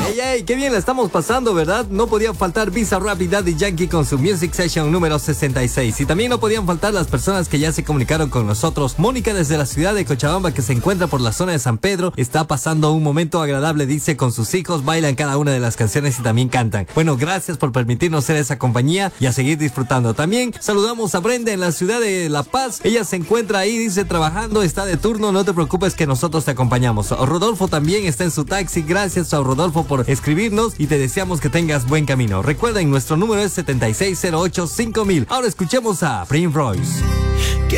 Ay, ay, qué bien la estamos pasando, ¿verdad? No podía faltar Bizarrap y Daddy Yankee con su Music Session número 66. Y también no podían faltar las personas que ya se comunicaron con nosotros. Mónica desde la ciudad de Cochabamba, que se encuentra por la zona de San Pedro, está pasando un momento agradable, dice, con sus hijos, bailan cada una de las canciones y también cantan. Bueno, gracias por permitirnos ser esa compañía y a seguir disfrutando. También saludamos a Brenda en la ciudad de La Paz. Ella se encuentra ahí, dice, trabajando, está de turno, no te preocupes que nosotros te acompañamos. Rodolfo también está en su taxi. Gracias a Rodolfo por escribirnos y te deseamos que tengas buen camino. Recuerden, nuestro número es 76085000. Ahora escuchemos a Prince Royce. Que